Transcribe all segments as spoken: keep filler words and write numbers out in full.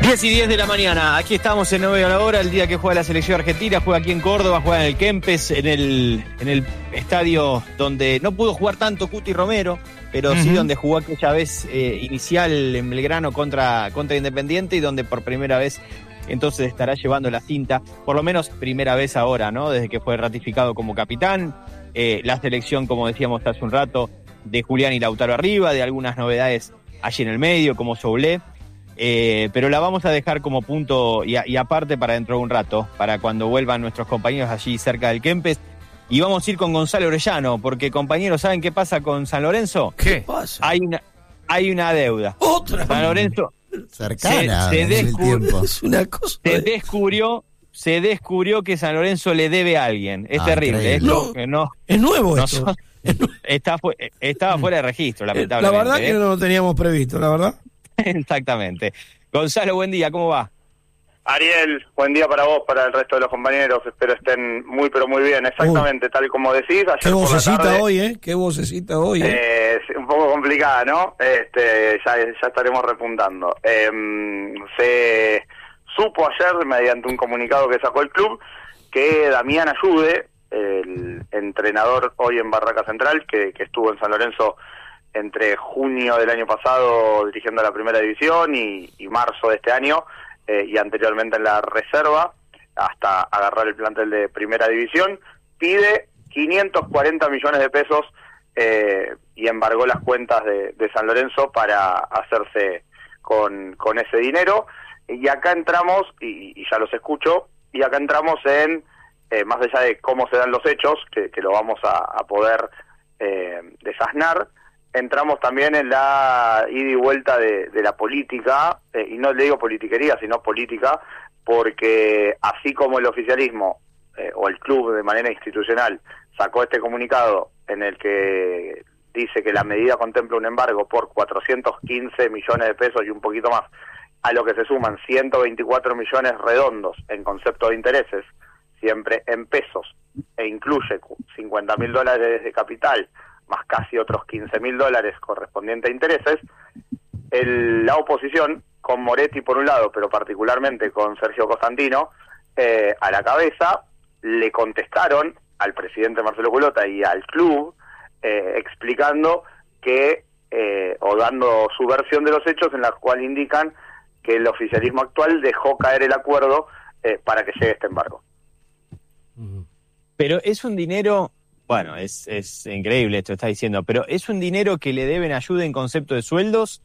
diez y diez de la mañana, aquí estamos en nueve a la hora, el día que juega la selección argentina, juega aquí en Córdoba, juega en el Kempes, en el, en el estadio donde no pudo jugar tanto Cuti Romero, pero uh-huh. sí donde jugó aquella vez eh, inicial en Belgrano contra, contra Independiente, y donde por primera vez entonces estará llevando la cinta, por lo menos primera vez ahora, ¿no? Desde que fue ratificado como capitán, eh, la selección, como decíamos hace un rato, de Julián y Lautaro arriba, de algunas novedades allí en el medio, como Soulé. Eh, pero la vamos a dejar como punto y, a, y aparte para dentro de un rato, para cuando vuelvan nuestros compañeros allí cerca del Kempes. Y vamos a ir con Gonzalo Orellano, porque compañeros, ¿saben qué pasa con San Lorenzo? ¿Qué pasa? Hay una, hay una deuda. Otra. San Lorenzo cercana se, se, descu- el tiempo. Es una cosa se de... descubrió, se descubrió que San Lorenzo le debe a alguien. Es ah, terrible. No, no, no, es nuevo no esto. son, está fu- estaba fuera de registro, La lamentablemente. verdad que ¿eh? no lo teníamos previsto, la verdad. Exactamente. Gonzalo, buen día, ¿cómo va? Ariel, buen día para vos, para el resto de los compañeros, espero estén muy pero muy bien, exactamente, Uy. tal como decís. Ayer Qué vocecita por la tarde, hoy, ¿eh? Qué vocecita hoy, ¿eh? eh un poco complicada, ¿no? Este, ya, ya estaremos repuntando. Eh, se supo ayer, mediante un comunicado que sacó el club, que Damián Ayude, el entrenador hoy en Barraca Central, que, que estuvo en San Lorenzo entre junio del año pasado dirigiendo la primera división y, y marzo de este año, eh, y anteriormente en la reserva, hasta agarrar el plantel de primera división, pide quinientos cuarenta millones de pesos eh, y embargó las cuentas de, de San Lorenzo para hacerse con, con ese dinero. Y acá entramos, y, y ya los escucho, y acá entramos en, eh, más allá de cómo se dan los hechos, que, que lo vamos a, a poder eh, desasnar, entramos también en la ida y vuelta de, de la política, eh, y no le digo politiquería, sino política, porque así como el oficialismo, eh, o el club de manera institucional, sacó este comunicado en el que dice que la medida contempla un embargo por cuatrocientos quince millones de pesos y un poquito más, a lo que se suman ciento veinticuatro millones redondos en concepto de intereses, siempre en pesos, e incluye cincuenta mil dólares de capital, más casi otros quince mil dólares correspondientes a intereses, el, la oposición, con Moretti por un lado, pero particularmente con Sergio Costantino, eh, a la cabeza, le contestaron al presidente Marcelo Culota y al club, eh, explicando que, eh, o dando su versión de los hechos, en la cual indican que el oficialismo actual dejó caer el acuerdo eh, para que llegue este embargo. Pero es un dinero... Bueno, es, es increíble esto que está diciendo, pero ¿es un dinero que le deben ayuda en concepto de sueldos?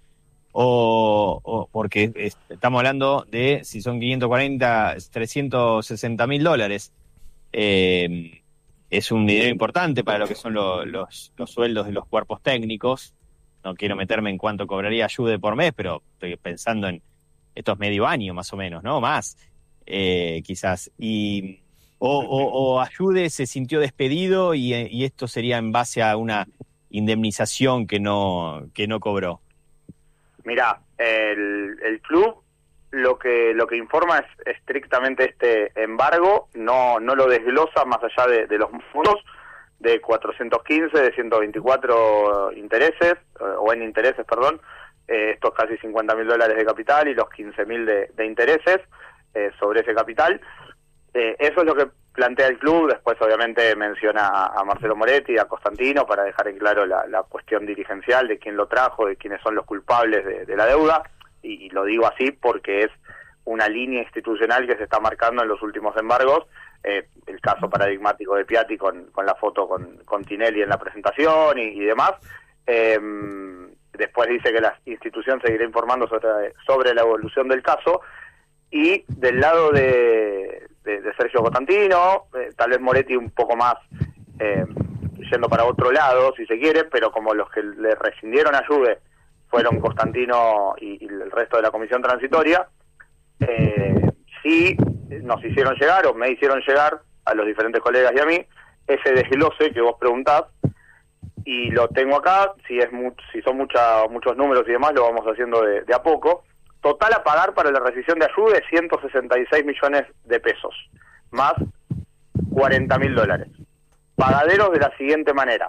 O, o porque es, estamos hablando de, si son quinientos cuarenta, trescientos sesenta mil dólares. Eh, es un dinero importante para lo que son lo, los, los sueldos de los cuerpos técnicos. No quiero meterme en cuánto cobraría ayuda por mes, pero estoy pensando en estos medio año más o menos, ¿no? Más, eh, quizás. Y... O, o, o Ayude se sintió despedido y, y esto sería en base a una indemnización que no que no cobró. Mirá, el, el club lo que lo que informa es estrictamente este embargo, no no lo desglosa más allá de, de los montos de cuatrocientos quince, de ciento veinticuatro intereses, o en intereses, perdón, eh, estos casi cincuenta mil dólares de capital y los quince mil de, de intereses eh, sobre ese capital. Eh, eso es lo que plantea el club. Después obviamente menciona a, a Marcelo Moretti, a Costantino, para dejar en claro la, la cuestión dirigencial de quién lo trajo, de quiénes son los culpables de, de la deuda, y, y lo digo así porque es una línea institucional que se está marcando en los últimos embargos. Eh, el caso paradigmático de Piatti con, con la foto con, con Tinelli en la presentación y, y demás. Eh, después dice que la institución seguirá informando sobre, sobre la evolución del caso. Y del lado de, de, de Sergio Costantino, eh, tal vez Moretti un poco más eh, yendo para otro lado, si se quiere, pero como los que le rescindieron ayude fueron Costantino y, y el resto de la comisión transitoria, eh, sí nos hicieron llegar, o me hicieron llegar a los diferentes colegas y a mí, ese desglose que vos preguntás, y lo tengo acá. Si es mu- si son mucha, muchos números y demás, lo vamos haciendo de, de a poco. Total a pagar para la rescisión de ayuda es ciento sesenta y seis millones de pesos, más cuarenta mil dólares. Pagaderos de la siguiente manera: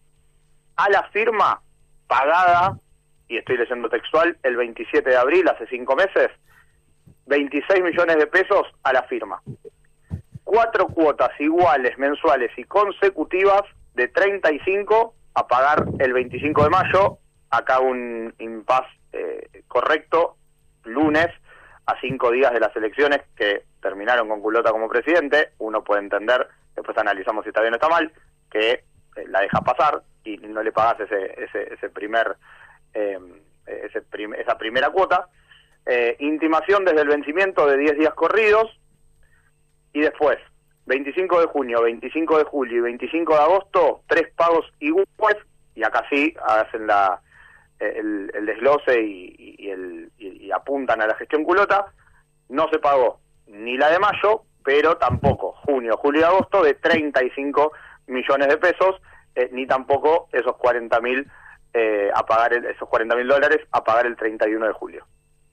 a la firma pagada, y estoy leyendo textual, el veintisiete de abril, hace cinco meses, veintiséis millones de pesos a la firma. Cuatro cuotas iguales, mensuales y consecutivas de treinta y cinco a pagar el veinticinco de mayo. Acá un impas eh, correcto, lunes, a cinco días de las elecciones que terminaron con Culota como presidente. Uno puede entender, después analizamos si está bien o está mal, que eh, la dejas pasar y no le pagas ese ese, ese primer eh, ese prim esa primera cuota. Eh, intimación desde el vencimiento de diez días corridos, y después veinticinco de junio, veinticinco de julio y veinticinco de agosto, tres pagos iguales, y acá sí hacen la el, el desglose y, y, el, y, y apuntan a la gestión Culota. No se pagó ni la de mayo, pero tampoco junio, julio y agosto de treinta y cinco millones de pesos, eh, ni tampoco esos cuarenta mil eh, a pagar el, esos cuarenta mil dólares a pagar el treinta y uno de julio.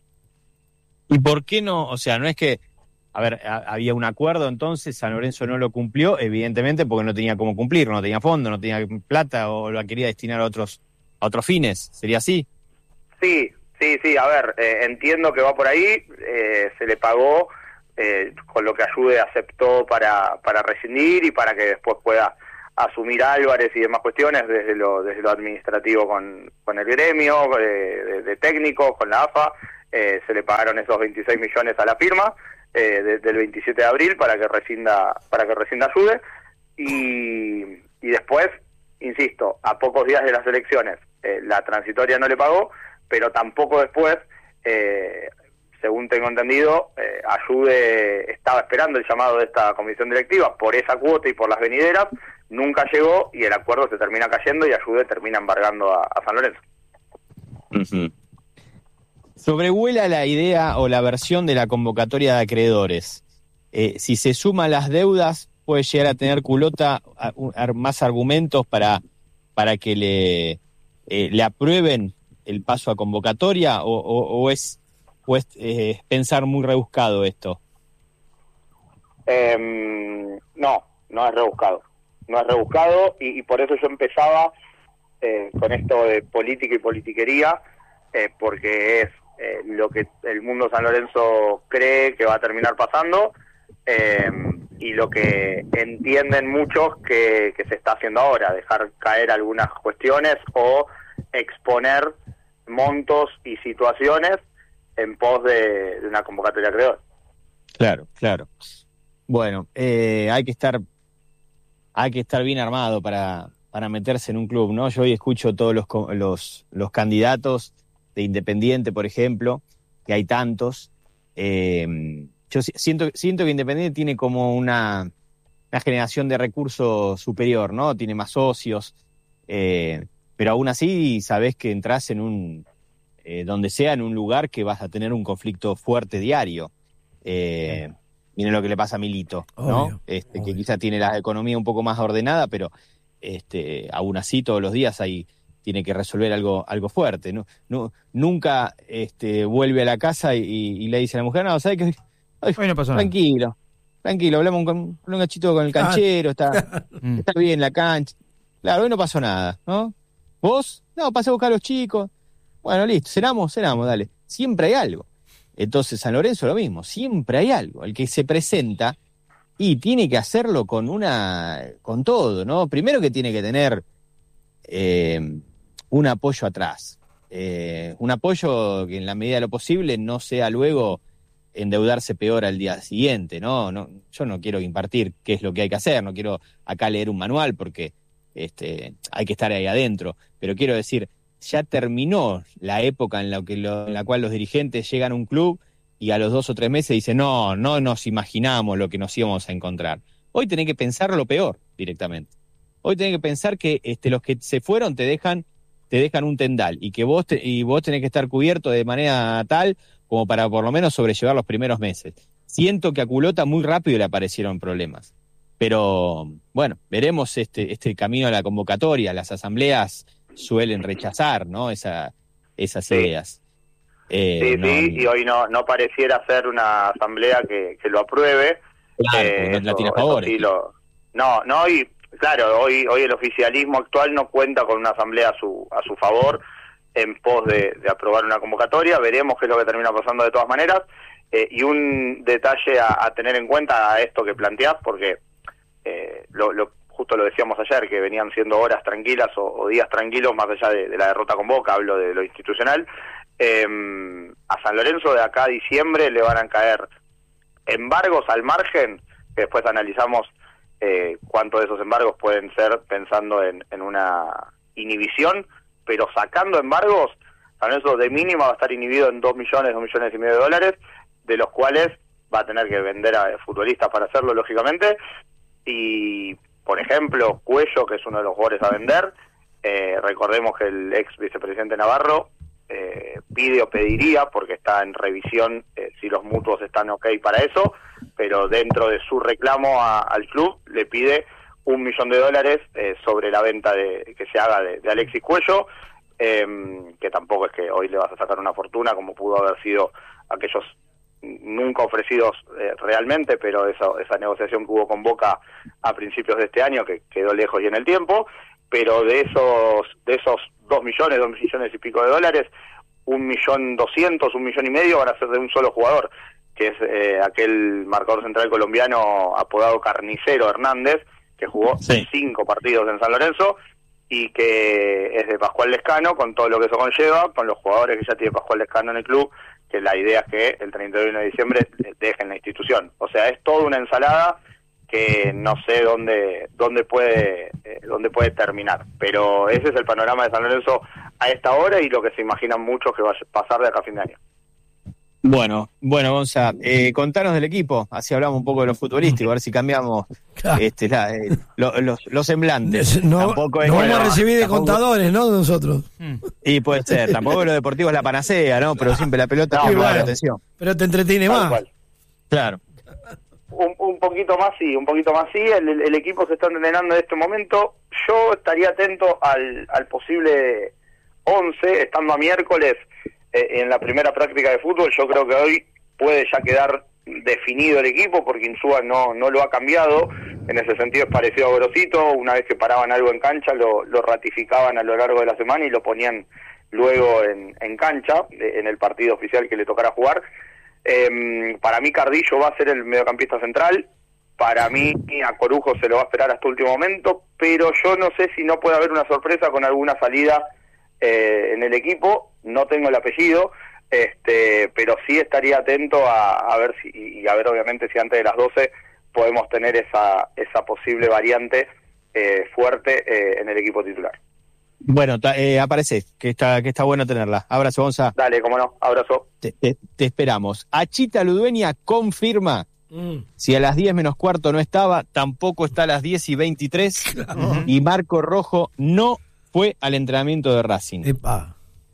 ¿Y por qué no? O sea, no es que, a ver, a, había un acuerdo entonces, San Lorenzo no lo cumplió, evidentemente porque no tenía cómo cumplir, no tenía fondo, no tenía plata o la quería destinar a otros a otros fines, ¿sería así? Sí, sí, sí, a ver, eh, entiendo que va por ahí, eh, se le pagó eh, con lo que Ayude aceptó para, para rescindir y para que después pueda asumir Álvarez y demás cuestiones desde lo desde lo administrativo con, con el gremio, eh, de, de técnicos, con la A F A. Eh, se le pagaron esos veintiséis millones a la firma eh, desde el veintisiete de abril para que rescinda para que rescinda Ayude, y, y después, insisto, a pocos días de las elecciones eh, la transitoria no le pagó, pero tampoco después, eh, según tengo entendido, eh, Ayude estaba esperando el llamado de esta comisión directiva por esa cuota y por las venideras, nunca llegó y el acuerdo se termina cayendo y Ayude termina embargando a, a San Lorenzo. Uh-huh. Sobrevuela la idea o la versión de la convocatoria de acreedores. Eh, si se suman las deudas, puede llegar a tener Culota a, a, más argumentos para, para que le, eh, le aprueben el paso a convocatoria, o, o, o es, o es eh, pensar muy rebuscado esto. Eh, no, no es rebuscado. No es rebuscado y, y por eso yo empezaba eh, con esto de política y politiquería, eh, porque es eh, lo que el mundo San Lorenzo cree que va a terminar pasando, eh, y lo que entienden muchos que, que se está haciendo ahora, dejar caer algunas cuestiones o exponer montos y situaciones en pos de, de una convocatoria de acreedores. Claro, claro. Bueno, eh, hay que estar hay que estar bien armado para, para meterse en un club, ¿no? Yo hoy escucho todos los, los, los candidatos de Independiente, por ejemplo, que hay tantos. Eh, yo siento, siento que Independiente tiene como una, una generación de recursos superior, ¿no? Tiene más socios, eh, pero aún así sabés que entras en un, eh, donde sea, en un lugar que vas a tener un conflicto fuerte diario. Eh, miren lo que le pasa a Milito, ¿no? Obvio, este, obvio. Que quizá tiene la economía un poco más ordenada, pero este, aún así todos los días hay, tiene que resolver algo, algo fuerte. No, no, nunca este, vuelve a la casa y, y le dice a la mujer, no, ¿sabes qué? Ay, Hoy no pasó nada. tranquilo, tranquilo, hablamos con, con un gachito con el canchero, está, está bien la cancha. Claro, hoy no pasó nada, ¿no? ¿Vos? No, pasé a buscar a los chicos. Bueno, listo, cenamos, cenamos, dale. Siempre hay algo. Entonces, San Lorenzo lo mismo, siempre hay algo. El que se presenta y tiene que hacerlo con una, con todo, ¿no? Primero que tiene que tener eh, un apoyo atrás. Eh, un apoyo que en la medida de lo posible no sea luego endeudarse peor al día siguiente, ¿no? No, yo no quiero impartir qué es lo que hay que hacer, no quiero acá leer un manual porque este, hay que estar ahí adentro, pero quiero decir, ya terminó la época en la, que lo, en la cual los dirigentes llegan a un club y a los dos o tres meses dicen, no, no nos imaginamos lo que nos íbamos a encontrar. Hoy tenés que pensar lo peor directamente. Hoy tenés que pensar que este, los que se fueron te dejan, te dejan un tendal y que vos, te, y vos tenés que estar cubierto de manera tal como para por lo menos sobrellevar los primeros meses. Siento que a Culota muy rápido le aparecieron problemas. Pero, bueno, veremos este, este camino a la convocatoria. Las asambleas suelen rechazar, ¿no? Esa, esas Sí. ideas. Eh, sí, no, sí, y hoy no no pareciera ser una asamblea que, que lo apruebe. Claro, Eh, porque no la eso- tiene a eso favor. sí lo- no, no, y claro, hoy hoy el oficialismo actual no cuenta con una asamblea a su a su favor en pos de, de aprobar una convocatoria. Veremos qué es lo que termina pasando de todas maneras. Eh, y un detalle a, a tener en cuenta a esto que planteás, porque eh, lo, lo, justo lo decíamos ayer, que venían siendo horas tranquilas o, o días tranquilos, más allá de, de la derrota con Boca, hablo de lo institucional. Eh, a San Lorenzo de acá a diciembre le van a caer embargos al margen, que después analizamos eh, cuántos de esos embargos pueden ser pensando en, en una inhibición, pero sacando embargos, San Lorenzo de mínima va a estar inhibido en dos millones, dos millones y medio de dólares, de los cuales va a tener que vender a futbolistas para hacerlo, lógicamente, y por ejemplo, Cuello, que es uno de los jugadores a vender, eh, recordemos que el ex vicepresidente Navarro eh, pide o pediría, porque está en revisión eh, si los mutuos están ok para eso, pero dentro de su reclamo a, al club le pide un millón de dólares eh, sobre la venta de, que se haga de, de Alexis Cuello, eh, que tampoco es que hoy le vas a sacar una fortuna como pudo haber sido aquellos nunca ofrecidos eh, realmente, pero esa, esa negociación que hubo con Boca a principios de este año, que quedó lejos y en el tiempo, pero de esos de esos dos millones, dos millones y pico de dólares, un millón doscientos, un millón y medio van a ser de un solo jugador, que es eh, aquel marcador central colombiano apodado Carnicero Hernández, que jugó sí. cinco partidos en San Lorenzo, y que es de Pascual Lescano, con todo lo que eso conlleva, con los jugadores que ya tiene Pascual Lescano en el club, que la idea es que el treinta y uno de diciembre dejen la institución. O sea, es toda una ensalada que no sé dónde dónde puede eh, dónde puede terminar. Pero ese es el panorama de San Lorenzo a esta hora y lo que se imaginan muchos que va a pasar de acá a fin de año. Bueno, bueno, Gonza, eh, contanos del equipo, así hablamos un poco de lo futbolístico, a ver si cambiamos claro. este, la, eh, lo, los, los semblantes. No, tampoco es, no bueno, vamos a recibir de tampoco, contadores, ¿no? De nosotros. Y puede ser, tampoco lo deportivo es la panacea, ¿no? Pero siempre la pelota no, llama bueno, la atención. Pero te entretiene Tal más. Cual. Claro. Un, un poquito más sí, un poquito más sí, el, el equipo se está entrenando en este momento. Yo estaría atento al, al posible once, estando a miércoles, Eh, en la primera práctica de fútbol. Yo creo que hoy puede ya quedar definido el equipo, porque Insúa no no lo ha cambiado, en ese sentido es parecido a Gorosito, una vez que paraban algo en cancha lo, lo ratificaban a lo largo de la semana y lo ponían luego en, en cancha, en el partido oficial que le tocará jugar. Eh, para mí Cardillo va a ser el mediocampista central, para mí a Corujo se lo va a esperar hasta último momento, pero yo no sé si no puede haber una sorpresa con alguna salida Eh, en el equipo. No tengo el apellido, este, pero sí estaría atento a, a ver si, y a ver obviamente si antes de las doce podemos tener esa esa posible variante eh, fuerte eh, en el equipo titular. Bueno, ta, eh, aparece, que está que está bueno tenerla. Abrazo, Gonza. Dale, cómo no, abrazo. Te, te, te esperamos. Achita Ludueña confirma, mm. si a las diez menos cuarto no estaba, tampoco está a las diez y veintitrés, claro. Y Marco Rojo no fue al entrenamiento de Racing. Epa.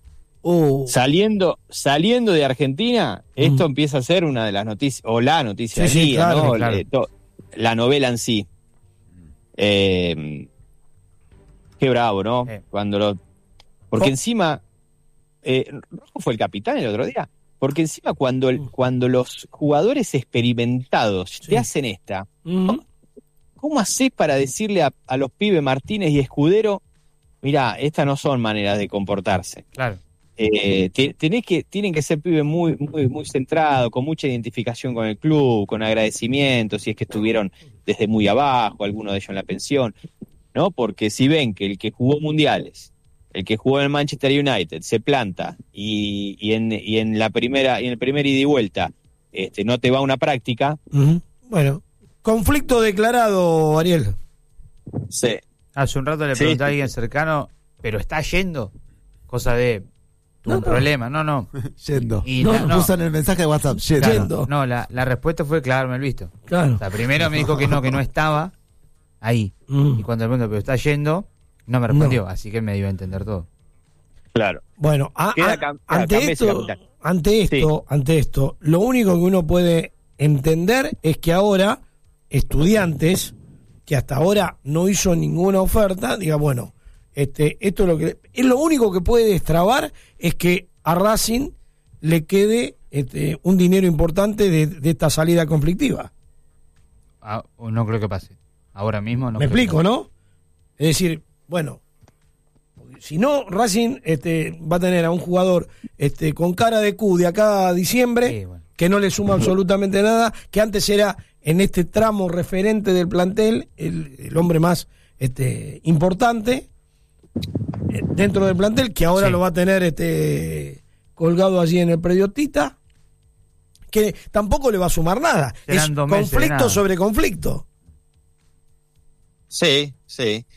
Uh. Saliendo, saliendo de Argentina, mm. esto empieza a ser una de las noticias, o la noticia sí, del sí, día, claro, ¿no? Claro. Eh, to, la novela en sí. Eh, qué bravo, ¿no? Eh. Cuando lo, porque oh. encima, eh, Rojo fue el capitán el otro día. Porque encima cuando el, cuando los jugadores experimentados sí. te hacen esta, mm. ¿cómo, ¿cómo hacés para decirle a, a los pibes Martínez y Escudero? Mirá, estas no son maneras de comportarse. Claro. Eh, te, tenés que, tienen que ser pibes muy, muy, muy centrados, con mucha identificación con el club, con agradecimiento, si es que estuvieron desde muy abajo, algunos de ellos en la pensión, ¿no? Porque si ven que el que jugó mundiales, el que jugó en el Manchester United, se planta y, y en, y en la primera, y en el primer ida y vuelta, este, no te va una práctica. Uh-huh. Bueno, conflicto declarado, Ariel. Sí. Hace un rato le pregunté sí. a alguien cercano, ¿pero está yendo? Cosa de, tuvo no, un no. problema, no, no. Yendo. Y no, la, no. Usan el mensaje de WhatsApp, yendo. Claro, no, la, la respuesta fue clavarme el visto. Claro. O sea, primero me dijo que no, que no estaba ahí. Mm. Y cuando le pregunto, ¿pero está yendo? No me respondió, no. Así que él me dio a entender todo. Claro. Bueno, a, a, cam- ante, esto, ante esto, sí. ante esto, lo único que uno puede entender es que ahora Estudiantes, que hasta ahora no hizo ninguna oferta, diga, bueno, este, esto es lo que es lo único que puede destrabar es que a Racing le quede este, un dinero importante de, de esta salida conflictiva. Ah, no creo que pase. Ahora mismo no. Me creo explico, ¿no? Es decir, bueno, si no, Racing este, va a tener a un jugador este, con cara de Q de acá a diciembre, sí, bueno. que no le suma absolutamente nada, que antes era en este tramo referente del plantel, el, el hombre más este, importante eh, dentro del plantel, que ahora sí. lo va a tener este colgado allí en el predio Tita, que tampoco le va a sumar nada. Es conflicto nada. sobre conflicto. Sí, sí.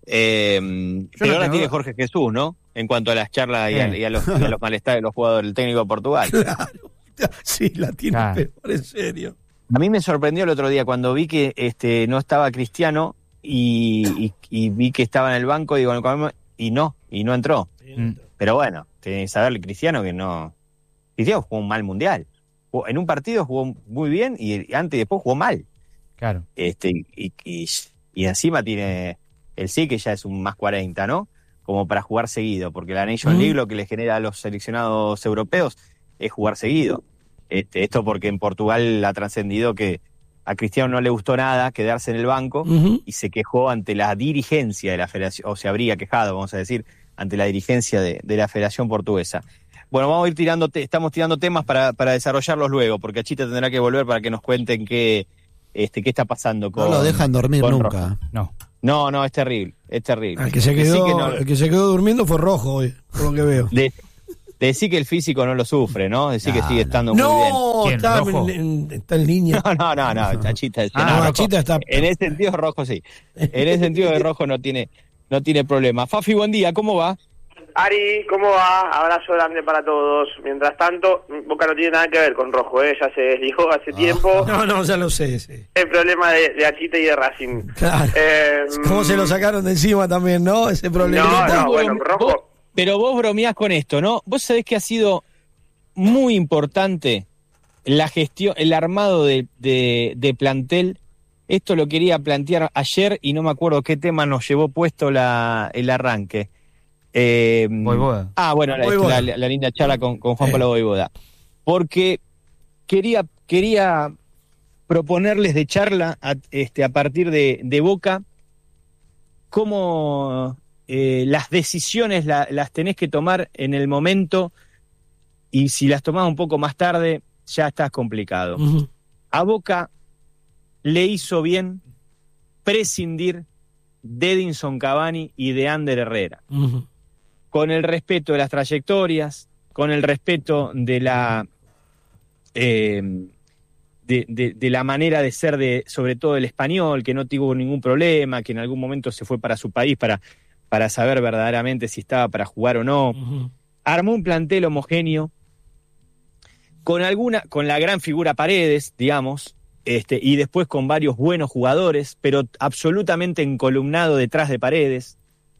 Eh, pero no ahora tiene Jorge Jesús, ¿no? En cuanto a las charlas y a, y a, los, y a los malestares de los jugadores, el técnico de Portugal. Claro, sí, la tiene claro. peor, en serio. A mí me sorprendió el otro día cuando vi que este no estaba Cristiano y, y, y vi que estaba en el banco digo, y no, y no entró. Mm. Pero bueno, tiene que saberle Cristiano que no... Cristiano jugó un mal mundial. En un partido jugó muy bien y antes y después jugó mal. Claro. Este y, y, y encima tiene el sí que ya es un más cuarenta, ¿no? Como para jugar seguido, porque la Nation League lo que le genera a los seleccionados europeos es jugar seguido. Este, esto porque en Portugal ha trascendido que a Cristiano no le gustó nada quedarse en el banco uh-huh. y se quejó ante la dirigencia de la federación, o se habría quejado, vamos a decir, ante la dirigencia de, de la Federación Portuguesa. Bueno, vamos a ir tirando, te, estamos tirando temas para, para desarrollarlos luego, porque Achita tendrá que volver para que nos cuenten qué, este, qué está pasando con... No lo dejan dormir nunca. Rojo. No. No, no, es terrible, es terrible. El que se quedó, que no, el que se quedó durmiendo fue Rojo hoy, por lo que veo. De, decir que el físico no lo sufre, ¿no? Decir no, que sigue estando no, muy bien. No, está, en, está en línea. No, no, no, no, Chachita. Ah, no, no, Chachita está... En ese sentido, Rojo sí. En ese sentido de Rojo no tiene, no tiene problema. Fafi, buen día, ¿cómo va? Ari, ¿cómo va? Abrazo grande para todos. Mientras tanto, Boca no tiene nada que ver con Rojo, ¿eh? Ya se desdijo hace oh. tiempo. No, no, ya lo sé, sí. El problema de, de Achita y de Racing. Claro. Eh, ¿Cómo se lo sacaron de encima también, no? Ese problema. No, no, vos, bueno, Rojo... Vos, pero vos bromeás con esto, ¿no? Vos sabés que ha sido muy importante la gestión, el armado de, de, de plantel. Esto lo quería plantear ayer y no me acuerdo qué tema nos llevó puesto la, el arranque. Eh, Voivoda. Ah, bueno, la, la, la linda charla con, con Juan Pablo Voivoda. Porque quería, quería proponerles de charla a, este, a partir de, de Boca cómo eh, las decisiones la, las tenés que tomar en el momento y si las tomás un poco más tarde ya estás complicado. Uh-huh. A Boca le hizo bien prescindir de Edinson Cavani y de Ander Herrera. Uh-huh. Con el respeto de las trayectorias, con el respeto de la eh, de, de, de la manera de ser de, sobre todo el español, que no tuvo ningún problema, que en algún momento se fue para su país para, para saber verdaderamente si estaba para jugar o no. Uh-huh. Armó un plantel homogéneo, con alguna, con la gran figura Paredes, digamos, este, y después con varios buenos jugadores, pero absolutamente encolumnado detrás de Paredes.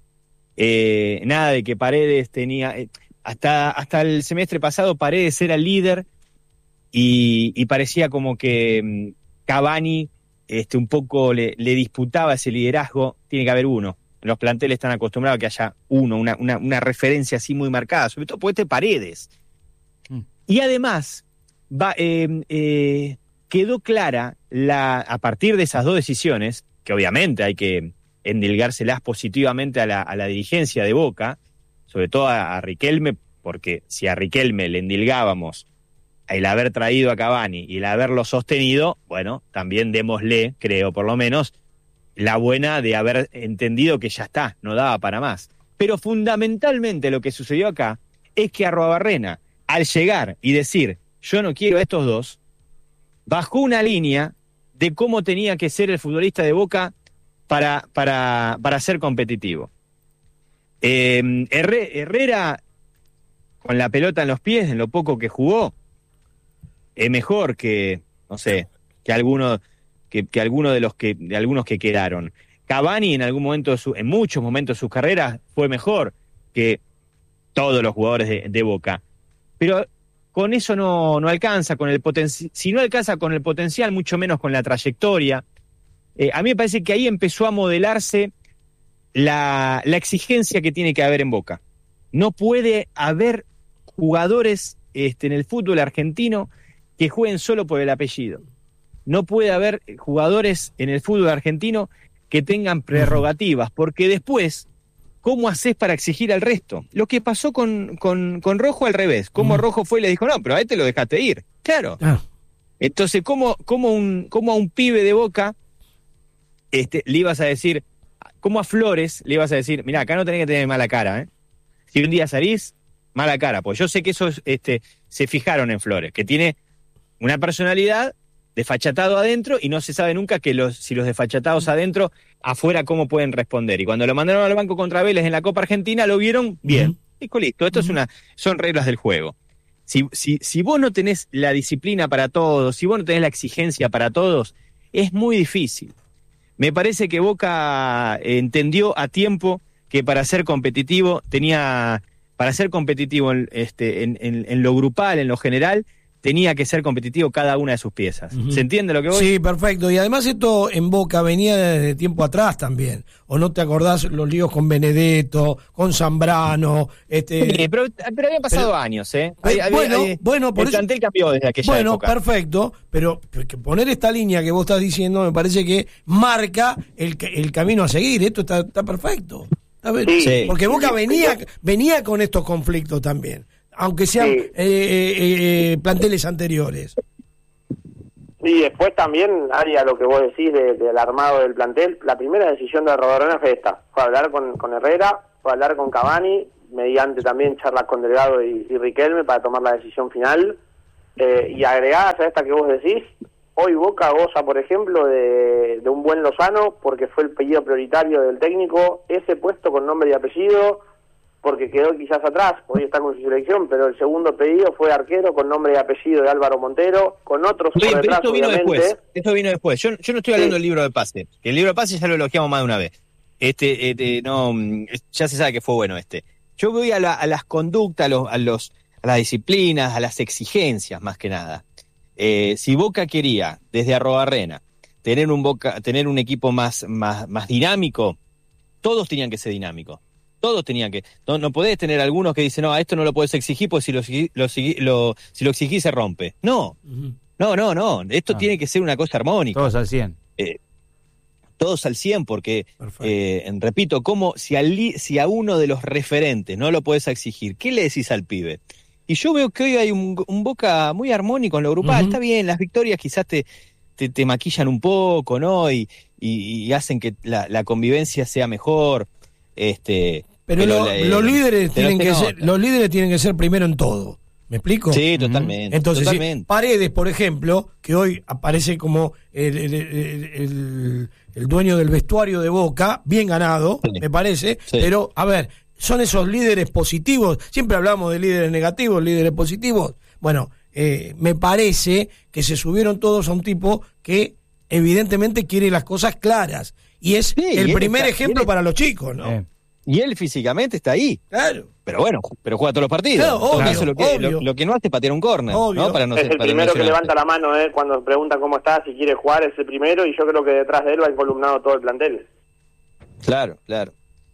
Eh, nada de que Paredes tenía eh, hasta, hasta el semestre pasado Paredes era el líder y, y parecía como que um, Cavani este, un poco le, le disputaba ese liderazgo. Tiene que haber uno, los planteles están acostumbrados a que haya uno, una, una, una referencia así muy marcada, sobre todo por este Paredes. mm. Y además va, eh, eh, quedó clara la, a partir de esas dos decisiones, que obviamente hay que endilgárselas positivamente a la, a la dirigencia de Boca, sobre todo a, a Riquelme, porque si a Riquelme le endilgábamos el haber traído a Cavani y el haberlo sostenido, bueno, también démosle, creo por lo menos, la buena de haber entendido que ya está, no daba para más. Pero fundamentalmente lo que sucedió acá es que Arruabarrena, al llegar y decir, yo no quiero a estos dos, bajó una línea de cómo tenía que ser el futbolista de Boca para, para, para ser competitivo. Eh, Herrera, con la pelota en los pies, en lo poco que jugó, es mejor que, no sé, que alguno, que, que alguno de los que, de algunos que quedaron. Cavani en algún momento, de su, en muchos momentos de su carrera, fue mejor que todos los jugadores de, de Boca. Pero con eso no, no alcanza, con el potencial, si no alcanza con el potencial, mucho menos con la trayectoria. Eh, a mí me parece que ahí empezó a modelarse la, la exigencia que tiene que haber en Boca. No puede haber jugadores este, en el fútbol argentino que jueguen solo por el apellido. No puede haber jugadores en el fútbol argentino que tengan prerrogativas, porque después, ¿cómo haces para exigir al resto? Lo que pasó con, con, con Rojo al revés. Como Rojo fue y le dijo, no, pero a este lo dejaste ir. Claro. Ah. Entonces, ¿cómo, cómo, un, ¿cómo a un pibe de Boca este, le ibas a decir, cómo a Flores le ibas a decir, mirá, acá no tenés que tener mala cara, ¿eh? Si un día salís, mala cara, pues yo sé que esos este, se fijaron en Flores, que tiene una personalidad desfachatado adentro y no se sabe nunca que los, si los desfachatados adentro, afuera cómo pueden responder. Y cuando lo mandaron al banco contra Vélez en la Copa Argentina, lo vieron bien. Uh-huh. Dijo, listo, esto uh-huh. es una, son reglas del juego. Si, si, si vos no tenés la disciplina para todos, si vos no tenés la exigencia para todos, es muy difícil. Me parece que Boca entendió a tiempo que para ser competitivo tenía, para ser competitivo en, este, en, en, en lo grupal, en lo general, tenía que ser competitivo cada una de sus piezas. Uh-huh. ¿Se entiende lo que voy? Sí, perfecto. Y además esto en Boca venía desde tiempo atrás también. ¿O no te acordás los líos con Benedetto, con Zambrano? Este... Sí, pero, pero habían pasado pero, años, ¿eh? Hay, bueno, hay, bueno, por el eso... plantel cambió desde aquella bueno, época. Bueno, perfecto, pero poner esta línea que vos estás diciendo me parece que marca el, el camino a seguir. Esto está, está perfecto. Está sí. Porque Boca venía, venía con estos conflictos también, aunque sean sí. eh, eh, eh, planteles anteriores. Y después también, Aria, lo que vos decís de, del armado del plantel, la primera decisión de Rodorena fue esta, fue hablar con, con Herrera, fue hablar con Cavani, mediante también charlas con Delgado y, y Riquelme para tomar la decisión final, eh, y agregadas a esta que vos decís, hoy Boca goza, por ejemplo, de, de un buen Lozano, porque fue el pedido prioritario del técnico, ese puesto con nombre y apellido, porque quedó quizás atrás, hoy está con su selección, pero el segundo pedido fue arquero con nombre y apellido de Álvaro Montero, con otros Oye, por detrás, esto vino obviamente. después, esto vino después. Yo, yo no estoy hablando sí. del libro de pase, que el libro de pase ya lo elogiamos más de una vez. Este, este, no, ya se sabe que fue bueno este. Yo voy a, la, a las conductas, a, los, a, los, a las disciplinas, a las exigencias más que nada. Eh, si Boca quería, desde Arrobarrena, tener un Boca, tener un equipo más, más, más dinámico, todos tenían que ser dinámicos. Todos tenían que... No, no podés tener algunos que dicen, no, a esto no lo podés exigir, porque si lo, lo, lo, si lo exigís se rompe. No, uh-huh. no, no, no. Esto ah. tiene que ser una cosa armónica. Todos al cien. Eh, todos al cien, porque, eh, repito, como si, al, si a uno de los referentes no lo podés exigir, ¿qué le decís al pibe? Y yo veo que hoy hay un, un Boca muy armónico en lo grupal. Uh-huh. Está bien, las victorias quizás te, te, te maquillan un poco, ¿no? Y, y, y hacen que la, la convivencia sea mejor. Este... Pero, pero lo, la, eh, los líderes tienen que ser, los líderes tienen que ser primero en todo. ¿Me explico? Sí, totalmente. Entonces, totalmente. Si Paredes, por ejemplo, que hoy aparece como el, el, el, el, el dueño del vestuario de Boca, bien ganado, sí. me parece, sí. pero a ver, son esos líderes positivos. Siempre hablamos de líderes negativos, líderes positivos. Bueno, eh, me parece que se subieron todos a un tipo que evidentemente quiere las cosas claras. Y es sí, el y primer está, ejemplo para los chicos, ¿no? Eh. Y él físicamente está ahí. Claro. Pero bueno, pero juega todos los partidos. Claro, obvio, Entonces lo que, lo, lo que no hace es patear un córner, ¿no? Para no es ser, el para primero que levanta la mano, ¿eh? Cuando preguntan cómo está, si quiere jugar, es el primero, y yo creo que detrás de él va encolumnado todo el plantel. Claro, claro.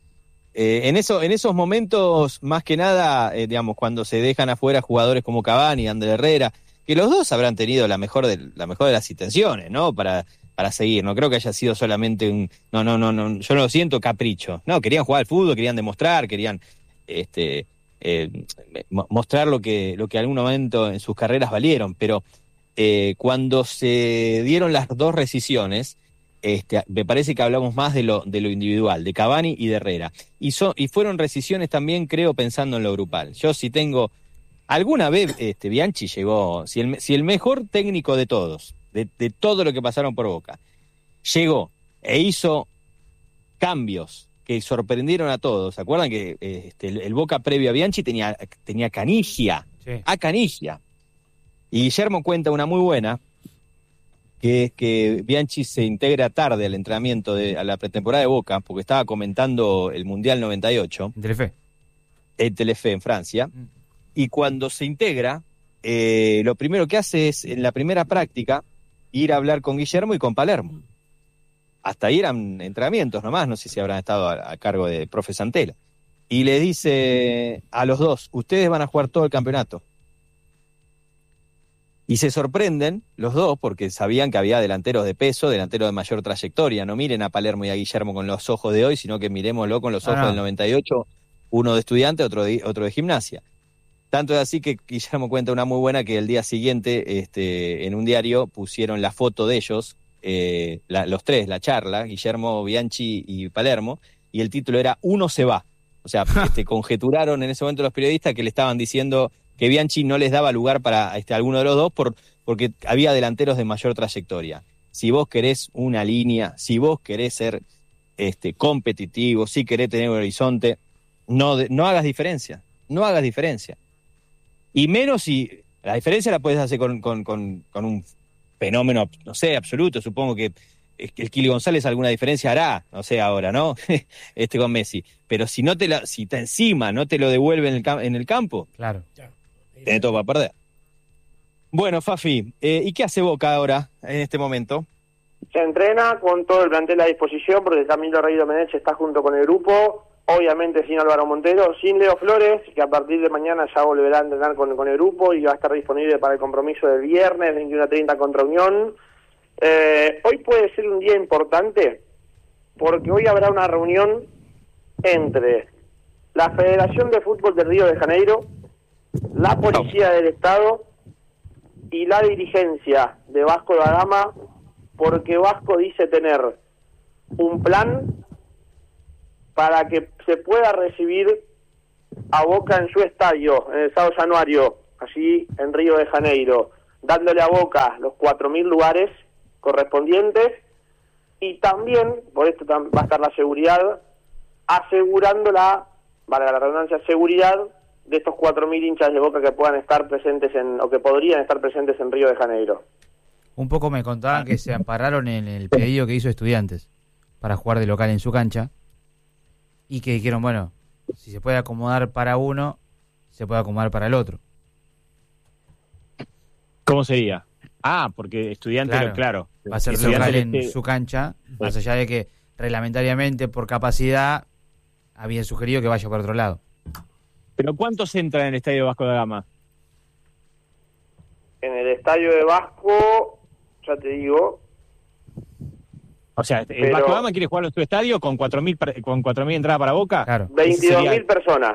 Eh, en eso, en esos momentos, más que nada, eh, digamos, cuando se dejan afuera jugadores como Cavani, Ander Herrera, que los dos habrán tenido la mejor de, la mejor de las intenciones, ¿no? Para... para seguir, no creo que haya sido solamente un, no, no, no, no, yo no lo siento capricho, no, querían jugar al fútbol, querían demostrar, querían este eh, mostrar lo que, lo que en algún momento en sus carreras valieron, pero eh, cuando se dieron las dos rescisiones, este, me parece que hablamos más de lo, de lo individual, de Cavani y de Herrera, y, so, y fueron rescisiones también, creo, pensando en lo grupal. Yo si tengo, alguna vez este, Bianchi llegó, si el, si el mejor técnico de todos, De, de todo lo que pasaron por Boca, llegó e hizo cambios que sorprendieron a todos. ¿Se acuerdan que este, el, el Boca previo a Bianchi tenía, tenía Canigia? Sí. A Canigia. Y Guillermo cuenta una muy buena, que es que Bianchi se integra tarde al entrenamiento, de, a la pretemporada de Boca, porque estaba comentando el Mundial noventa y ocho. En Telefe. En Telefe, en Francia. Mm. Y cuando se integra, eh, lo primero que hace es, en la primera práctica, ir a hablar con Guillermo y con Palermo. Hasta ahí eran entrenamientos nomás, no sé si habrán estado a, a cargo de profe Santela. Y le dice a los dos, ustedes van a jugar todo el campeonato. Y se sorprenden los dos porque sabían que había delanteros de peso, delanteros de mayor trayectoria. No miren a Palermo y a Guillermo con los ojos de hoy, sino que miremoslo con los ojos ah. del noventa y ocho, uno de Estudiante, otro de, otro de Gimnasia. Tanto es así que Guillermo cuenta una muy buena, que el día siguiente este, en un diario pusieron la foto de ellos, eh, la, los tres, la charla, Guillermo, Bianchi y Palermo, y el título era Uno se va. O sea, este, conjeturaron en ese momento los periodistas que le estaban diciendo que Bianchi no les daba lugar para este, alguno de los dos por, porque había delanteros de mayor trayectoria. Si vos querés una línea, si vos querés ser este, competitivo, si querés tener un horizonte, no, no hagas diferencia, no hagas diferencia. Y menos si la diferencia la puedes hacer con, con, con, con un fenómeno, no sé, absoluto. Supongo que el Kili González alguna diferencia hará, no sé ahora, ¿no? este con Messi. Pero si no te la, si te encima no te lo devuelve en el, en el campo, claro, tenés todo para perder. Bueno, Fafi, eh, ¿y qué hace Boca ahora, en este momento? Se entrena con todo el plantel a disposición, porque Camilo Rey Domenech está junto con el grupo, obviamente sin Álvaro Montero, sin Leo Flores, que a partir de mañana ya volverá a entrenar con, con el grupo y va a estar disponible para el compromiso del viernes, veintiuno treinta contra Unión. Eh, hoy puede ser un día importante, porque hoy habrá una reunión entre la Federación de Fútbol del Río de Janeiro, la Policía del Estado y la dirigencia de Vasco da Gama, porque Vasco dice tener un plan para que se pueda recibir a Boca en su estadio, en el São Januário, allí en Río de Janeiro, dándole a Boca los cuatro mil lugares correspondientes, y también, por esto va a estar la seguridad, asegurando la, valga la redundancia, seguridad de estos cuatro mil hinchas de Boca que puedan estar presentes en, o que podrían estar presentes en Río de Janeiro. Un poco me contaban que se ampararon en el pedido que hizo Estudiantes para jugar de local en su cancha, y que dijeron, bueno, si se puede acomodar para uno, se puede acomodar para el otro. ¿Cómo sería? Ah, porque Estudiantes, claro, claro va a ser local en este... su cancha, más allá de que reglamentariamente por capacidad había sugerido que vaya por otro lado. ¿Pero cuántos entran en el estadio Vasco da Gama? En el estadio de Vasco, ya te digo... O sea, ¿el pero... Vasco da Gama quiere jugar en su estadio con cuatro mil con cuatro mil entradas para Boca? Claro. veintidós mil sería... personas.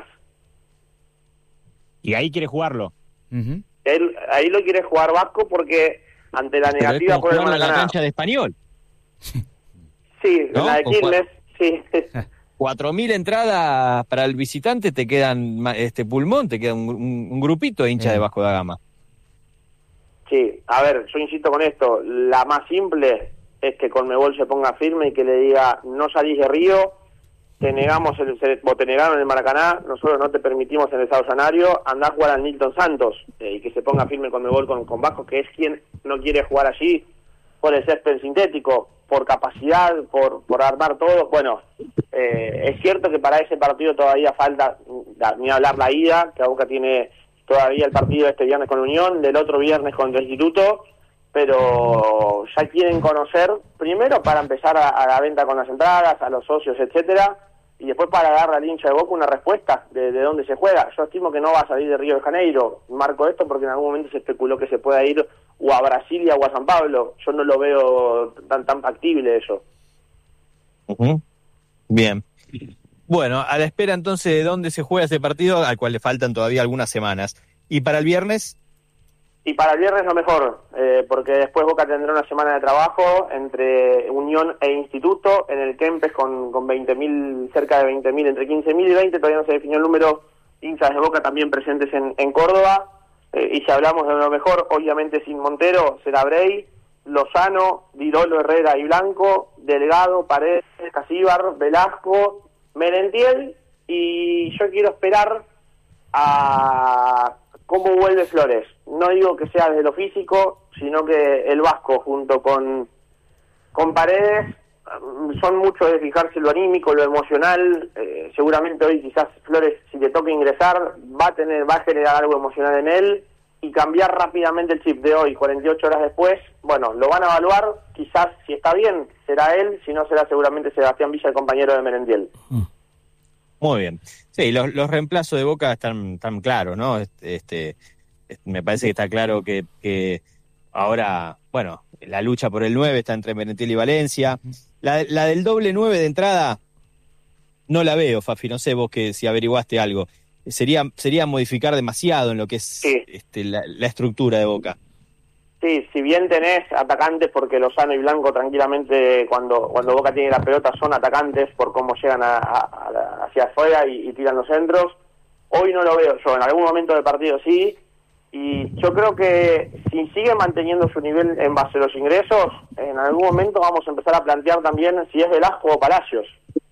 ¿Y ahí quiere jugarlo? Uh-huh. Él, ahí lo quiere jugar Vasco porque ante la Pero negativa por el Maracaná. En la cancha de Español. Sí, ¿no? La de Quilmes, sí. cuatro mil entradas para el visitante, te quedan este pulmón, te queda un, un, un grupito de hinchas sí. de Vasco da Gama. Sí, a ver, yo insisto con esto, la más simple es que Conmebol se ponga firme y que le diga, no salís de Río, te negamos el, o te negaron en el Maracaná, nosotros no te permitimos en el São Januário, andá a jugar al Nilton Santos, eh, y que se ponga firme Conmebol con, con Vasco, que es quien no quiere jugar allí por el césped sintético, por capacidad, por por armar todo. Bueno, eh, es cierto que para ese partido todavía falta, ni hablar la ida, que Boca tiene todavía el partido este viernes con Unión, del otro viernes contra el Instituto, pero ya quieren conocer, primero para empezar a, a la venta con las entradas, a los socios, etcétera, y después para darle al hincha de Boca una respuesta de, de dónde se juega. Yo estimo que no va a salir de Río de Janeiro, marco esto porque en algún momento se especuló que se pueda ir o a Brasilia o a San Pablo. Yo no lo veo tan tan factible eso. Uh-huh. Bien. Bueno, a la espera entonces de dónde se juega ese partido, al cual le faltan todavía algunas semanas. ¿Y para el viernes? Y para el viernes lo mejor, eh, porque después Boca tendrá una semana de trabajo entre Unión e Instituto en el Kempes con, con veinte mil, cerca de veinte mil, entre quince mil y veinte, todavía no se definió el número, hinchas de Boca también presentes en, en Córdoba, eh, y si hablamos de lo mejor, obviamente sin Montero, será Brey, Lozano, Dirolo, Herrera y Blanco, Delgado, Paredes, Casíbar, Velasco, Merentiel, y yo quiero esperar a cómo vuelve Flores. No digo que sea desde lo físico, sino que el Vasco junto con con Paredes son muchos de fijarse lo anímico, lo emocional. Eh, seguramente hoy quizás Flores, si le toca ingresar, va a tener, va a generar algo emocional en él y cambiar rápidamente el chip de hoy, cuarenta y ocho horas después. Bueno, lo van a evaluar, quizás si está bien será él, si no será seguramente Sebastián Villa, el compañero de Merentiel. Muy bien. Sí, los, los reemplazos de Boca están tan claros, ¿no? Este, este, me parece que está claro que, que ahora, bueno, la lucha por el nueve está entre Merentiel y Valencia. La, la del doble nueve de entrada no la veo, Fafi, no sé vos que si averiguaste algo. sería sería modificar demasiado en lo que es sí. este, la, la estructura de Boca. Sí, si bien tenés atacantes, porque Lozano y Blanco tranquilamente cuando cuando Boca tiene la pelota son atacantes por cómo llegan a, a, a, hacia afuera y, y tiran los centros, hoy no lo veo yo, en algún momento del partido sí, y yo creo que si sigue manteniendo su nivel en base a los ingresos, en algún momento vamos a empezar a plantear también si es Velasco o Palacios.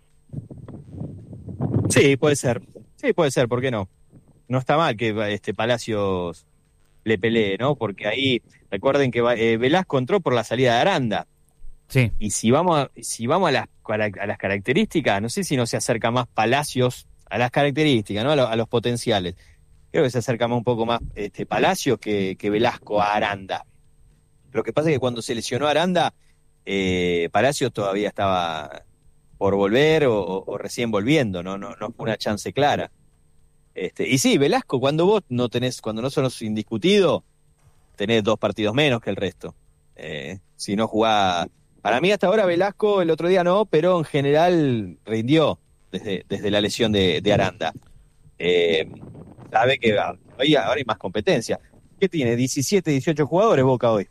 Sí, puede ser, sí, puede ser, ¿por qué no? No está mal que este Palacios le pelee, ¿no? Porque ahí, recuerden que eh, Velasco entró por la salida de Aranda. Sí. Y si vamos a, si vamos a las, a las características, no sé si no se acerca más Palacios a las características, ¿no? A, lo, a los potenciales. Creo que se acerca más un poco más este Palacios que, que Velasco a Aranda. Lo que pasa es que cuando se lesionó Aranda, eh, Palacios todavía estaba por volver o, o, o recién volviendo, ¿no? No, no fue una chance clara. Este, y sí, Velasco, cuando vos no tenés, cuando no sos indiscutido, tenés dos partidos menos que el resto. Eh, si no jugás, para mí hasta ahora Velasco, el otro día no, pero en general rindió desde, desde la lesión de, de Aranda. Eh, sabe que hoy ahora hay más competencia. ¿Qué tiene? diecisiete, dieciocho jugadores Boca hoy.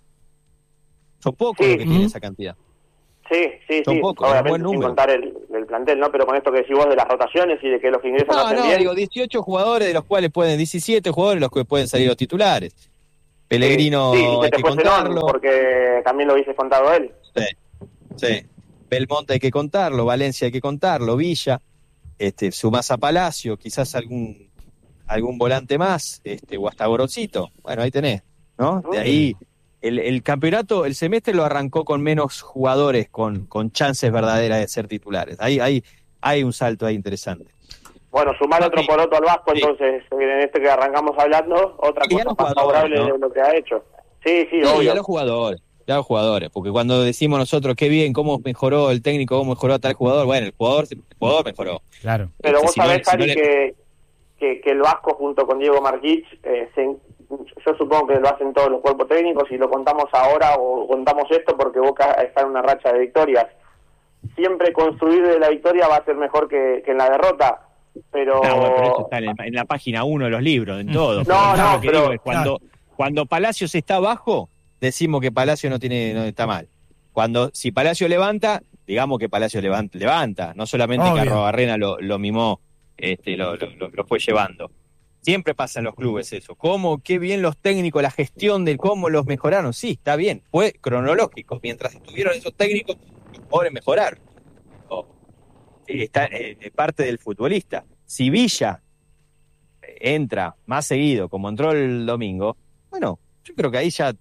Son pocos sí. los que tiene esa cantidad. Sí, sí, Son sí, pocos, obviamente buen sin número. contar el, el plantel, ¿no? Pero con esto que decís vos de las rotaciones y de que los ingresos No, hacen no, bien. digo dieciocho jugadores, de los cuales pueden, diecisiete jugadores, de los que pueden salir los titulares. Pellegrino, sí, sí, hay que contarlo. Zenón, porque también lo hubiese contado él. Sí, sí. Belmonte hay que contarlo, Valencia hay que contarlo, Villa, este, sumás a Palacio, quizás algún algún volante más, este, o hasta Gorosito. Bueno, ahí tenés, ¿no? De ahí, el, el campeonato, el semestre lo arrancó con menos jugadores, con, con chances verdaderas de ser titulares. Ahí, ahí, hay un salto ahí interesante. Bueno, sumar Ah, otro sí. poroto al Vasco, Sí. entonces, en este que arrancamos hablando, otra Y a cosa los más jugadores, favorable ¿no? de lo que ha hecho. Sí, sí, Sí, obvio. a los jugadores, a los jugadores, porque cuando decimos nosotros qué bien, cómo mejoró el técnico, cómo mejoró a tal jugador, bueno, el jugador, el jugador mejoró. Claro. Pero Este, vos si no- sabés, si no Ari, le- que, que, que el Vasco junto con Diego Marquich, eh, se, yo supongo que lo hacen todos los cuerpos técnicos y lo contamos ahora o contamos esto porque Boca está en una racha de victorias. Siempre construir de la victoria va a ser mejor que, que en la derrota, pero... No, bueno, pero eso está en, el- en la página uno de los libros, en todo. No, Pero no, lo que pero- digo es cuando, cuando Palacios está abajo, decimos que Palacio no tiene, no está mal. Cuando, si Palacio levanta, digamos que Palacio levanta, levanta. No solamente Obvio. que Arrobarrena lo, lo mimó, este, lo, lo, lo- lo fue llevando. Siempre pasa en los clubes eso. ¿Cómo, qué bien los técnicos, la gestión de cómo los mejoraron? Sí, está bien, fue cronológico. Mientras estuvieron esos técnicos, los jugadores mejoraron. O, eh, está eh, de parte del futbolista. Si Villa eh, entra más seguido, como entró el domingo, bueno, yo creo que ahí ya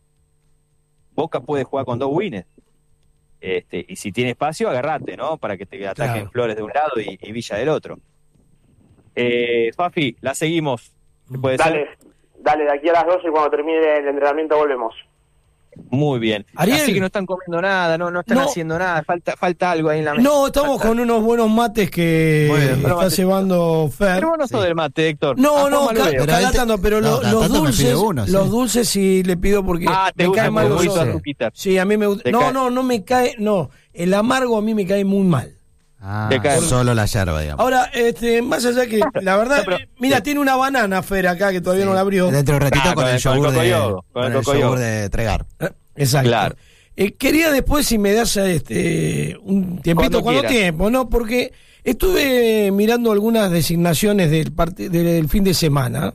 Boca puede jugar con dos winners. Este, y si tiene espacio, agarrate, ¿no? Para que te ataquen Claro. Flores de un lado y, y Villa del otro. Eh, Fafi, la seguimos. ¿Qué puede Dale, ser? dale, de aquí a las doce cuando termine el entrenamiento volvemos. Muy bien. Ariel. Así que no están comiendo nada, no, no están No. haciendo nada, falta, falta algo ahí en la mesa. No, estamos Falta- con unos buenos mates que Muy bien, está buenos mates. llevando Fer. Pero vos no sos del mate, Héctor. No, A no, Juanma lo ca- veo. Pero cada él te- tanto, pero no, lo- cada los tanto me dulces, pide uno, sí. los dulces sí le pido porque Ah, te me gusta cae mal el los juguito otros. azuquita. Sí, a mí me gusta. Te No, cae- no, no me cae, no. El amargo a mí me cae muy mal. Ah, Te cae- Solo la yerba, digamos. Ahora, este, más allá que la verdad, No, pero- eh, mira, tiene una banana Fer acá que todavía no la abrió. Dentro de un ratito Ah, con, con el el- con el yogur de, cocoyodo, con con el el cocoyodo. yogur de Tregar. Eh, Exacto. Claro. Eh, quería después si me das este un tiempito, Cuando cuando quieras. tiempo, ¿no? Porque estuve mirando algunas designaciones del, parti- del fin de semana.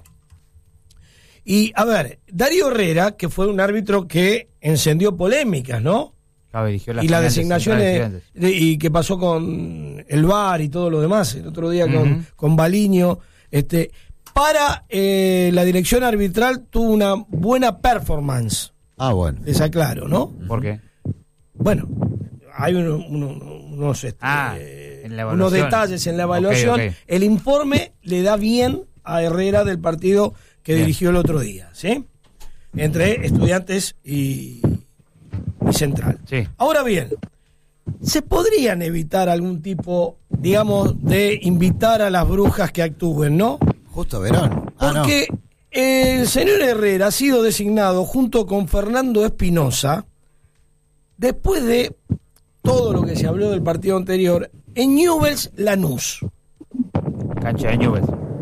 Y, a ver, Darío Herrera, que fue un árbitro que encendió polémicas, ¿no? claro, dirigió la y las final de designaciones Central de de- y que pasó con el V A R y todo lo demás el otro día con, Ujú. con Baliño, este para eh, la dirección arbitral tuvo una buena performance, Ah, bueno. les aclaro, ¿no? Estudiantes. ¿Por qué? Bueno, hay uno- uno- unos este, Ah, eh, en la unos evaluación. detalles en la Ok, evaluación. ok. El informe le da bien a Herrera del partido que Bien. dirigió el otro día, ¿sí? Entre Estudiantes y, y Central. Sí. Ahora bien, ¿se podrían evitar algún tipo, digamos, de invitar a las brujas que actúen, no? Justo Verón. Ah, no. Porque el señor Herrera ha sido designado junto con Fernando Espinosa, después de todo lo que se habló del partido anterior, en Newell's Lanús. Cancha de Newell's.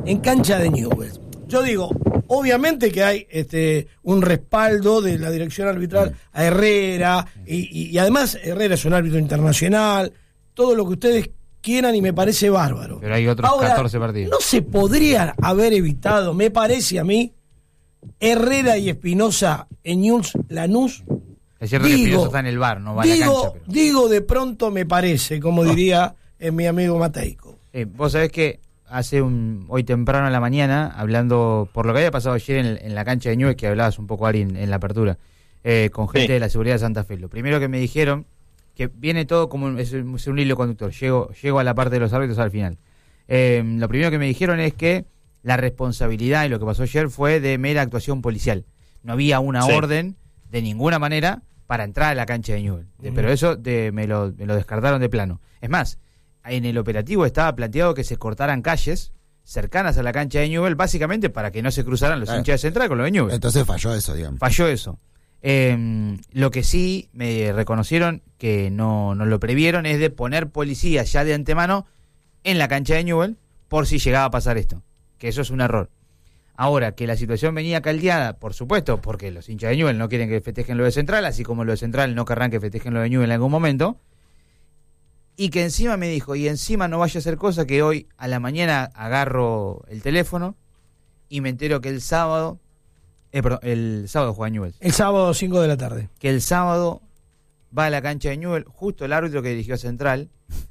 en cancha de Newell's. Yo digo, obviamente que hay este un respaldo de la dirección arbitral a Herrera, y, y, y además Herrera es un árbitro internacional, todo lo que ustedes quieran y me parece bárbaro. Pero hay otros Ahora, catorce partidos. No se podrían haber evitado, me parece a mí, Herrera y Espinosa en Newell's Lanús. Es cierto digo, que Espinosa está en el bar, no va digo, a la cancha. Pero... Digo, de pronto me parece, como diría eh, mi amigo Mateico. Eh, vos sabés que hace un hoy temprano en la mañana, hablando por lo que había pasado ayer en, en la cancha de Newell's, que hablabas un poco, Ari, en, en la apertura, eh, con gente sí. de la seguridad de Santa Fe. Lo primero que me dijeron, que viene todo como un, es, un, es un hilo conductor, llego, llego a la parte de los árbitros al final. Eh, lo primero que me dijeron es que la responsabilidad y lo que pasó ayer fue de mera actuación policial. No había una sí. orden de ninguna manera para entrar a la cancha de Newell's. Uh-huh. Pero eso de, me, lo, me lo descartaron de plano. Es más, en el operativo estaba planteado que se cortaran calles cercanas a la cancha de Newell's, básicamente para que no se cruzaran los eh, hinchas de Central con los de Newell's. Entonces falló eso, digamos. Falló eso. Eh, lo que sí me reconocieron que no, no lo previeron es de poner policía ya de antemano en la cancha de Newell's por si llegaba a pasar esto. Que eso es un error. Ahora, que la situación venía caldeada, por supuesto, porque los hinchas de Newell's no quieren que festejen lo de Central, así como lo de Central no querrán que festejen lo de Newell's en algún momento. Y que encima me dijo, y encima no vaya a hacer cosa, que hoy a la mañana agarro el teléfono y me entero que el sábado, eh, perdón, el sábado juega Newell's. El sábado cinco de la tarde. Que el sábado va a la cancha de Newell's, justo el árbitro que dirigió a Central,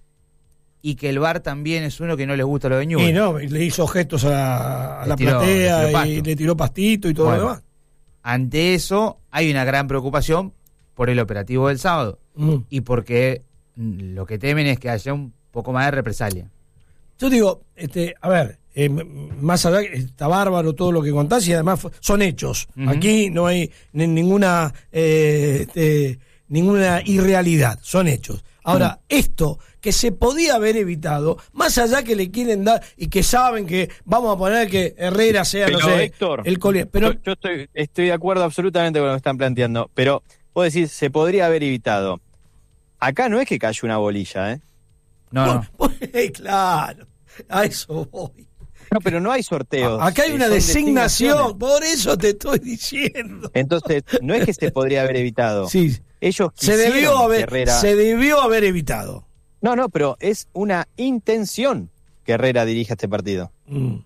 y que el V A R también es uno que no les gusta lo de Newell's. Y no, le hizo gestos a, a la tiró, platea le y le tiró pastito y todo bueno, lo demás. Ante eso hay una gran preocupación por el operativo del sábado. Mm. Y porque lo que temen es que haya un poco más de represalia. Yo digo, este, a ver, eh, más allá, está bárbaro todo lo que contás y además son hechos. Uh-huh. Aquí no hay n- ninguna eh, este, ninguna irrealidad, son hechos. Ahora, uh-huh. esto que se podía haber evitado, más allá que le quieren dar y que saben que vamos a poner que Herrera sea, pero, no sé, Héctor, el cole, pero yo, yo estoy, estoy de acuerdo absolutamente con lo que están planteando, pero puedo decir, se podría haber evitado. Acá no es que cayó una bolilla, ¿eh? No, no. Pues, claro, a eso voy. No, pero no hay sorteos. Acá hay una designación, por eso te estoy diciendo. Entonces, no es que se podría haber evitado. Sí. Ellos se debió haber, Herrera... se debió haber evitado. No, no, pero es una intención que Herrera dirija este partido. Mm.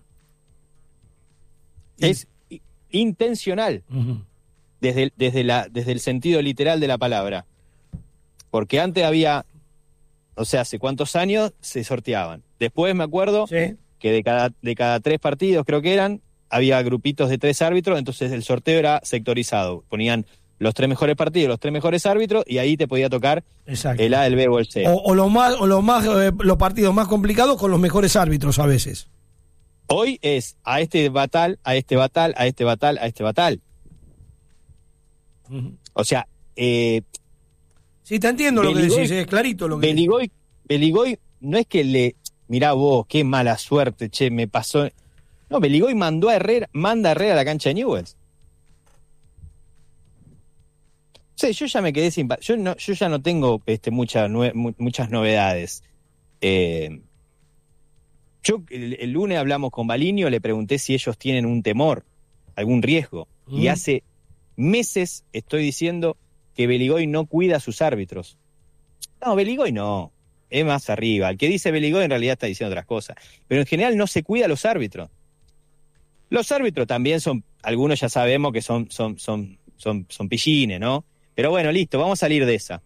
Es y... intencional. Uh-huh. Desde, desde, la, desde el sentido literal de la palabra. Porque antes había, o sea, hace cuántos años se sorteaban. Después me acuerdo sí. que de cada, de cada tres partidos, creo que eran, había grupitos de tres árbitros, entonces el sorteo era sectorizado. Ponían los tres mejores partidos, los tres mejores árbitros, y ahí te podía tocar Exacto. el A, el B o el C. O, o los más, o los más, eh, los partidos más complicados con los mejores árbitros a veces. Hoy es a este va tal, a este va tal, a este va tal, a este va tal. Uh-huh. O sea, eh, sí, te entiendo Beligoy, lo que decís, es clarito lo que Beligoy, decís. Beligoy no es que le, mirá vos, qué mala suerte, che, me pasó. No, Beligoy mandó a Herrera, manda a Herrera a la cancha de Newell's. Sí, yo ya me quedé sin, yo no, yo ya no tengo este mucha, nue, muchas novedades. Eh, yo el, el lunes hablamos con Balinio, le pregunté si ellos tienen un temor, algún riesgo, mm. y hace meses estoy diciendo que Beligoy no cuida a sus árbitros. No, Beligoy no, es más arriba. El que dice Beligoy en realidad está diciendo otras cosas. Pero en general no se cuida a los árbitros. Los árbitros también son, algunos ya sabemos que son, son, son, son, son pillines, ¿no? Pero bueno, listo, vamos a salir de esa.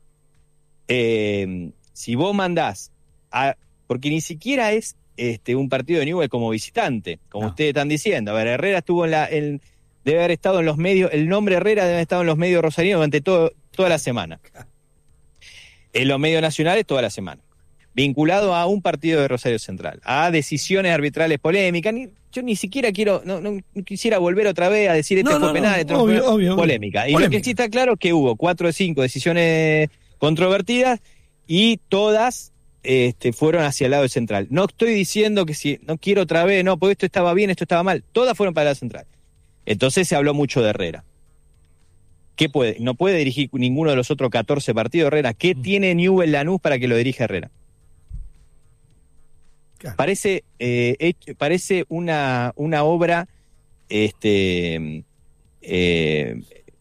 Eh, si vos mandás, a, porque ni siquiera es este un partido de Newell's como visitante, como no. ustedes están diciendo. A ver, Herrera estuvo en la... En, debe haber estado en los medios, el nombre Herrera debe haber estado en los medios rosarinos durante todo, toda la semana. En los medios nacionales toda la semana. Vinculado a un partido de Rosario Central, a decisiones arbitrales polémicas. Ni, yo ni siquiera quiero, no, no quisiera volver otra vez a decir este no, fue no, penal, no, esto obvio, fue obvio, polémica. Obvio. Y Polémica. Lo que sí está claro es que hubo cuatro de cinco decisiones controvertidas y todas este, fueron hacia el lado del Central. No estoy diciendo que si no quiero otra vez, no, porque esto estaba bien, esto estaba mal. Todas fueron para el lado Central. Entonces se habló mucho de Herrera. ¿Qué puede? No puede dirigir ninguno de los otros catorce partidos Herrera. ¿Qué tiene Newell's Lanús para que lo dirija Herrera? Claro. Parece, eh, hecho, parece una, una obra este, eh,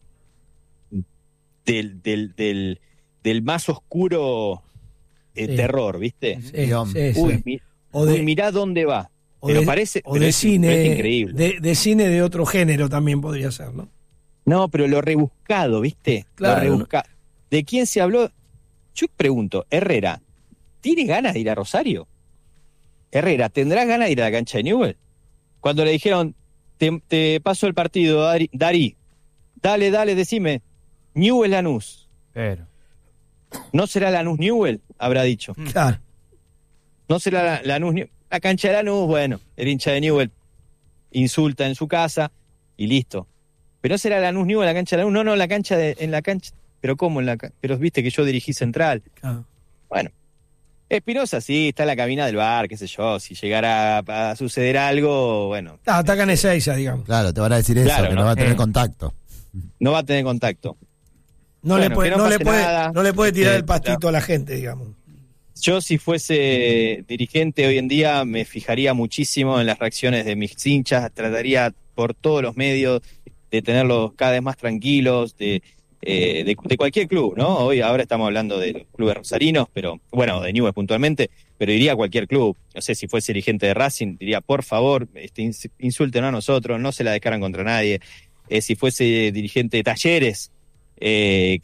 del, del, del, del más oscuro eh, sí. terror, ¿viste? Sí, sí, uy, sí. Mi, o de, uy, mirá dónde va. O pero de, parece, o pero de es, cine, es increíble. De, de cine de otro género también podría ser, ¿no? No, pero lo rebuscado, ¿viste? Claro. Lo rebuscado. ¿De quién se habló? Yo pregunto, Herrera, ¿tiene ganas de ir a Rosario? Herrera, ¿tendrás ganas de ir a la cancha de Newell? Cuando le dijeron, te, te paso el partido, Dari, Dari, dale, dale, decime, Newell Lanús. Pero. ¿No será Lanús Newell? Habrá dicho. Claro. ¿No será Lanús Newell? La cancha de Lanús, bueno, el hincha de Newell insulta en su casa y listo. Pero no será Lanús Newell la cancha de Lanús, no, no, la cancha de, en la cancha, pero ¿cómo en la cancha? Pero viste que yo dirigí Central. Claro. Bueno. Espinosa sí, está en la cabina del bar, qué sé yo, si llegara a, a suceder algo, bueno. Ah, ataca en Ezeiza, digamos. Claro, te van a decir eso, claro, que no, no va a tener eh, contacto. No va a tener contacto. No, bueno, le, puede, no, no, le puede, nada. no le puede tirar eh, el pastito no. a la gente, digamos. Yo si fuese dirigente hoy en día me fijaría muchísimo en las reacciones de mis hinchas, trataría por todos los medios de tenerlos cada vez más tranquilos, de, eh, de, de cualquier club, ¿no? Hoy ahora estamos hablando de los clubes rosarinos, pero bueno, de Newell's puntualmente, pero diría a cualquier club. No sé, si fuese dirigente de Racing, diría, por favor, este, insulten a nosotros, no se la descargan contra nadie. Eh, si fuese dirigente de Talleres, eh,